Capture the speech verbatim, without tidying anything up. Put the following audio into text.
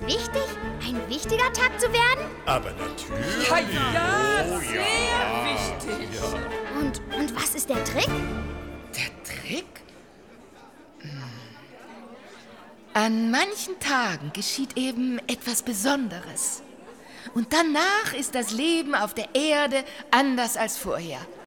wichtig, ein wichtiger Tag zu werden? Aber natürlich. Ja, ja, Oh, sehr ja. wichtig. Ja. Und, und was ist der Trick? Der Trick? Hm. An manchen Tagen geschieht eben etwas Besonderes. Und danach ist das Leben auf der Erde anders als vorher.